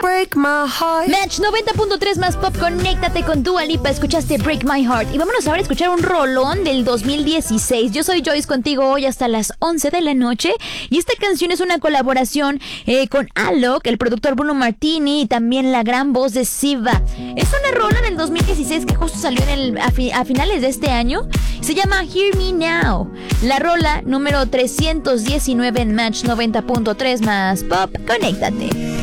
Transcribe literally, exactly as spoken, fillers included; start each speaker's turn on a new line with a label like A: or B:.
A: break my heart.
B: Match noventa punto tres más pop, conéctate con Dua Lipa. Escuchaste Break My Heart. Y vámonos ahora a escuchar un rolón del dos mil dieciséis. Yo soy Joyce, contigo hoy hasta las once de la noche. Y esta canción es una colaboración eh, con Alok, el productor Bruno Martini y también la gran voz de Siva. Es una rola del dos mil dieciséis que justo salió en el, a, fi, a finales de este año. Se llama Hear Me Now. La rola número trescientos diecinueve en Match noventa punto tres más pop. Conéctate.